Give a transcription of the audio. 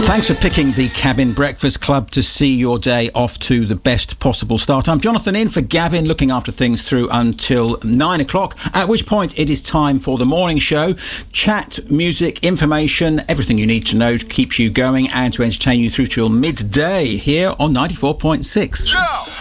Thanks for picking the Cabin Breakfast Club to see your day off to the best possible start. I'm Jonathan in for Gavin, looking after things through until 9 o'clock, at which point it is time for the morning show. Chat, music, information, everything you need to know to keep you going and to entertain you through till midday here on 94.6.